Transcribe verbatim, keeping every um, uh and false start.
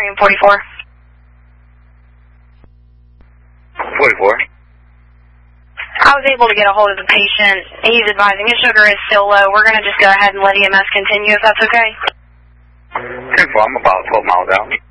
Volume forty-four. forty-four. I was able to get a hold of the patient. He's advising his sugar is still low. We're going to just go ahead and let E M S continue if that's okay. ten four, I'm about twelve miles out.